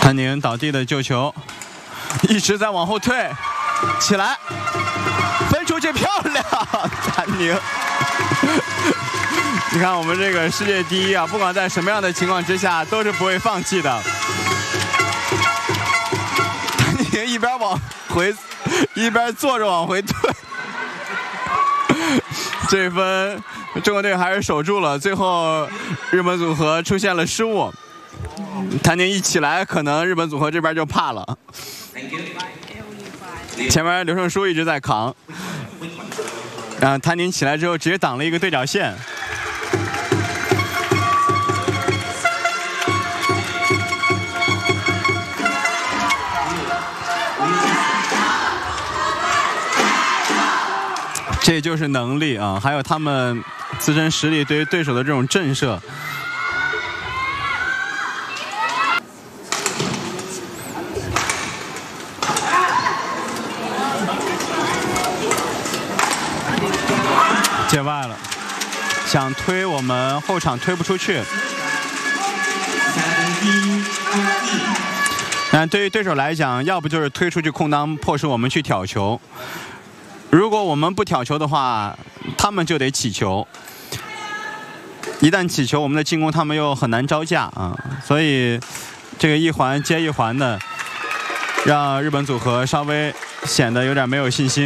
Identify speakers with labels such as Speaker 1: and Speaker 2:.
Speaker 1: 谭宁倒地的救球，一直在往后退，起来，分出去，漂亮！谭宁，你看我们这个世界第一啊，不管在什么样的情况之下，都是不会放弃的。谭宁一边往回，一边坐着往回退。这分中国队还是守住了，最后日本组合出现了失误。谭宁一起来，可能日本组合这边就怕了。前面刘胜书一直在扛，谭宁起来之后直接挡了一个对角线。这就是能力啊，还有他们自身实力对于对手的这种震慑。界外了，想推我们后场推不出去。但对于对手来讲，要不就是推出去空当，迫使我们去挑球。如果我们不挑球的话，他们就得起球。一旦起球，我们的进攻他们又很难招架啊，所以这个一环接一环的，让日本组合稍微显得有点没有信心。